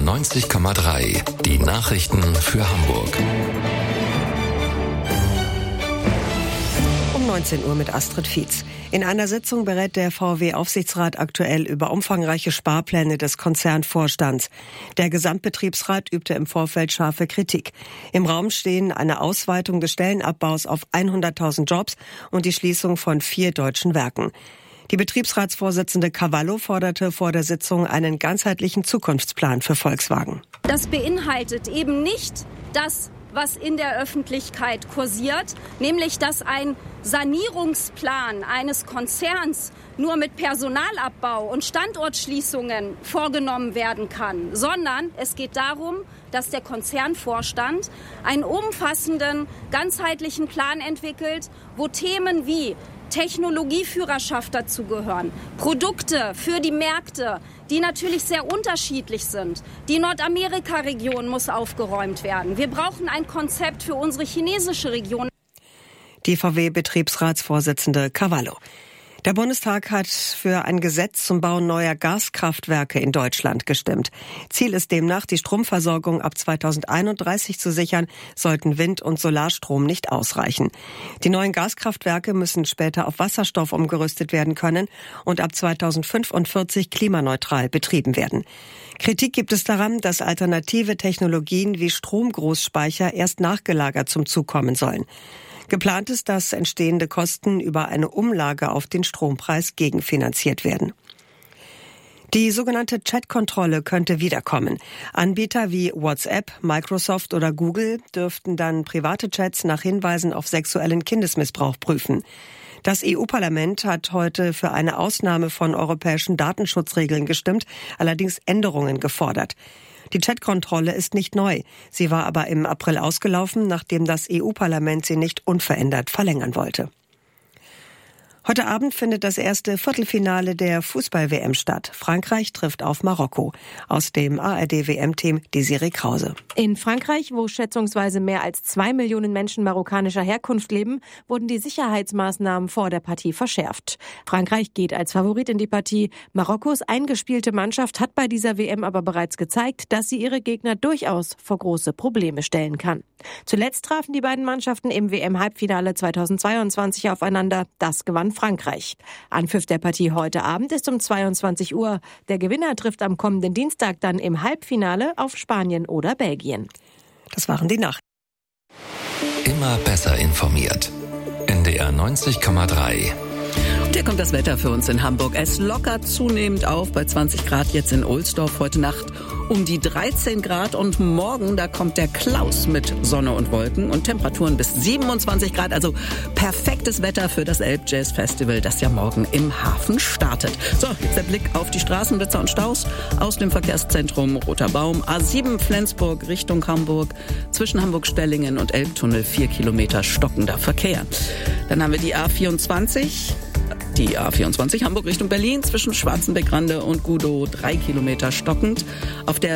90,3. Die Nachrichten für Hamburg. Um 19 Uhr mit Astrid Fietz. In einer Sitzung berät der VW-Aufsichtsrat aktuell über umfangreiche Sparpläne des Konzernvorstands. Der Gesamtbetriebsrat übte im Vorfeld scharfe Kritik. Im Raum stehen eine Ausweitung des Stellenabbaus auf 100.000 Jobs und die Schließung von 4 deutschen Werken. Die Betriebsratsvorsitzende Cavallo forderte vor der Sitzung einen ganzheitlichen Zukunftsplan für Volkswagen. Das beinhaltet eben nicht das, was in der Öffentlichkeit kursiert, nämlich dass ein Sanierungsplan eines Konzerns nur mit Personalabbau und Standortschließungen vorgenommen werden kann, sondern es geht darum, dass der Konzernvorstand einen umfassenden, ganzheitlichen Plan entwickelt, wo Themen wie Technologieführerschaft dazugehören, Produkte für die Märkte, die natürlich sehr unterschiedlich sind. Die Nordamerika-Region muss aufgeräumt werden. Wir brauchen ein Konzept für unsere chinesische Region. Die VW-Betriebsratsvorsitzende Cavallo. Der Bundestag hat für ein Gesetz zum Bau neuer Gaskraftwerke in Deutschland gestimmt. Ziel ist demnach, die Stromversorgung ab 2031 zu sichern, sollten Wind- und Solarstrom nicht ausreichen. Die neuen Gaskraftwerke müssen später auf Wasserstoff umgerüstet werden können und ab 2045 klimaneutral betrieben werden. Kritik gibt es daran, dass alternative Technologien wie Stromgroßspeicher erst nachgelagert zum Zug kommen sollen. Geplant ist, dass entstehende Kosten über eine Umlage auf den Strompreis gegenfinanziert werden. Die sogenannte Chat-Kontrolle könnte wiederkommen. Anbieter wie WhatsApp, Microsoft oder Google dürften dann private Chats nach Hinweisen auf sexuellen Kindesmissbrauch prüfen. Das EU-Parlament hat heute für eine Ausnahme von europäischen Datenschutzregeln gestimmt, allerdings Änderungen gefordert. Die Chatkontrolle ist nicht neu. Sie war aber im April ausgelaufen, nachdem das EU-Parlament sie nicht unverändert verlängern wollte. Heute Abend findet das erste Viertelfinale der Fußball-WM statt. Frankreich trifft auf Marokko. Aus dem ARD-WM-Team Desiree Krause. In Frankreich, wo schätzungsweise mehr als 2 Millionen Menschen marokkanischer Herkunft leben, wurden die Sicherheitsmaßnahmen vor der Partie verschärft. Frankreich geht als Favorit in die Partie. Marokkos eingespielte Mannschaft hat bei dieser WM aber bereits gezeigt, dass sie ihre Gegner durchaus vor große Probleme stellen kann. Zuletzt trafen die beiden Mannschaften im WM-Halbfinale 2022 aufeinander. Das gewann Frankreich. Anpfiff der Partie heute Abend ist um 22 Uhr. Der Gewinner trifft am kommenden Dienstag dann im Halbfinale auf Spanien oder Belgien. Das waren die Nachrichten. Immer besser informiert. NDR 90,3. Und hier kommt das Wetter für uns in Hamburg. Es lockert zunehmend auf bei 20 Grad jetzt in Ohlsdorf. Heute Nacht um die 13 Grad und morgen, da kommt der Klaus mit Sonne und Wolken und Temperaturen bis 27 Grad. Also perfektes Wetter für das Elbjazz-Festival, das ja morgen im Hafen startet. So, jetzt der Blick auf die Straßenblitzer und Staus aus dem Verkehrszentrum Roter Baum. A7 Flensburg Richtung Hamburg. Zwischen Hamburg-Stellingen und Elbtunnel 4 Kilometer stockender Verkehr. Dann haben wir die A24. Die A24 Hamburg Richtung Berlin zwischen Schwarzenbergrande und Gudow 3 Kilometer stockend. Auf der